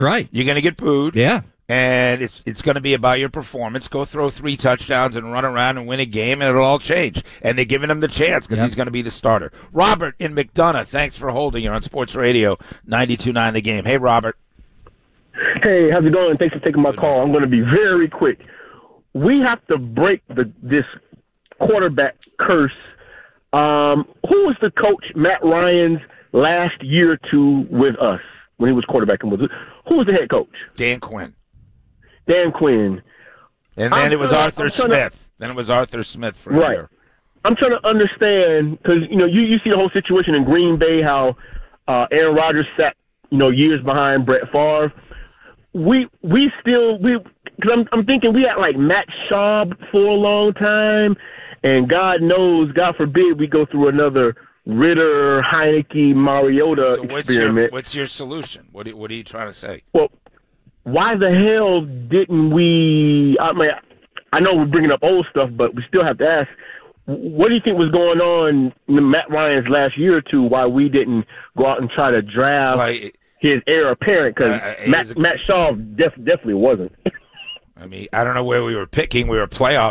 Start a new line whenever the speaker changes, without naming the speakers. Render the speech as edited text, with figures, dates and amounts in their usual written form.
Right.
You're going to get booed.
Yeah.
And it's going to be about your performance. Go throw 3 touchdowns and run around and win a game, and it'll all change. And they're giving him the chance because he's going to be the starter. Robert in McDonough, thanks for holding. You're on Sports Radio 92.9 The Game. Hey, Robert.
Hey, how's it going? Thanks for taking my call. I'm going to be very quick. We have to break this quarterback curse. Who was the coach, Matt Ryan's last year or two with us when he was quarterbacking? Who was the head coach?
Dan Quinn.
Dan Quinn.
And then it was Arthur Smith. Then it was Arthur Smith for a year.
I'm trying to understand because, you see the whole situation in Green Bay, how Aaron Rodgers sat, years behind Brett Favre. Because I'm thinking we had like Matt Schaub for a long time, and God knows, God forbid, we go through another Ritter, Heineke, Mariota experiment.
What's your solution? What are you trying to say?
Well, why the hell didn't we? I know we're bringing up old stuff, but we still have to ask. What do you think was going on in Matt Ryan's last year or two? Why we didn't go out and try to draft his heir apparent? Because Matt Schaub definitely wasn't.
I mean, I don't know where we were picking. We were playoff